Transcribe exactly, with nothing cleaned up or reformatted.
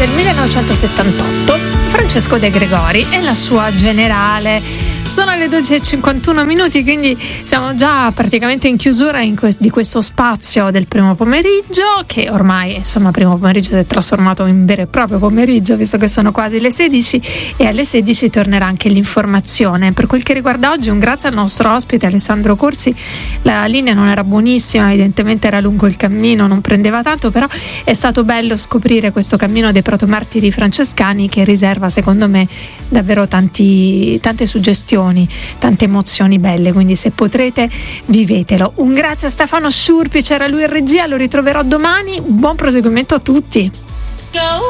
del millenovecentosettantotto, Francesco De Gregori e la sua Generale. Sono le dodici e cinquantuno minuti, quindi siamo già praticamente in chiusura in que- di questo spazio del primo pomeriggio, che ormai insomma primo pomeriggio si è trasformato in vero e proprio pomeriggio, visto che sono quasi le sedici, e alle sedici tornerà anche l'informazione. Per quel che riguarda oggi, un grazie al nostro ospite Alessandro Corsi. La linea non era buonissima, evidentemente era lungo il cammino, non prendeva tanto, però è stato bello scoprire questo cammino dei protomartiri francescani, che riserva secondo me davvero tanti, tante suggestioni, tante emozioni belle, quindi se potrete vivetelo. Un grazie a Stefano Sciurpi, c'era lui in regia, lo ritroverò domani. Buon proseguimento a tutti. Go.